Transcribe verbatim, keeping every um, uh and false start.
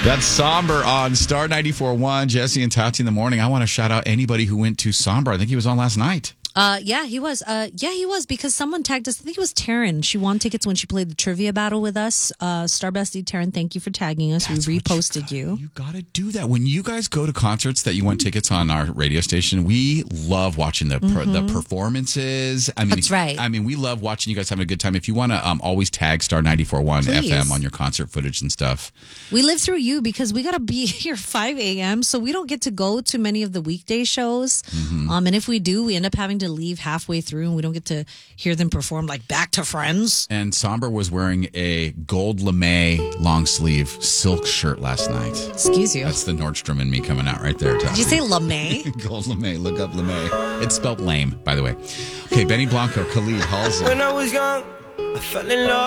That's Somber on Star ninety-four point one. Jesse and Tati in the morning. I want to shout out anybody who went to Somber. I think he was on last night. Uh, yeah, he was. Uh, yeah, he was because someone tagged us. I think it was Taryn. She won tickets when she played the trivia battle with us. Uh, Star Bestie Taryn, thank you for tagging us. That's we reposted you. Gotta, you got to do that when you guys go to concerts that you won tickets on our radio station. We love watching the mm-hmm. the performances. I mean, that's right. I mean, we love watching you guys having a good time. If you want to, um, always tag Star ninety-four point one F M on your concert footage and stuff. We live through you because we got to be here five a.m. so we don't get to go to many of the weekday shows. Mm-hmm. Um, and if we do, we end up having to leave halfway through and we don't get to hear them perform like Back to Friends. And Somber was wearing a gold lame long sleeve silk shirt last night. Excuse you. That's the Nordstrom in me coming out right there. Did you say lame? Gold lame. Look up lame. It's spelled lame, by the way. Okay, Benny Blanco, Khalid, Halsey. When I was young, I fell in love.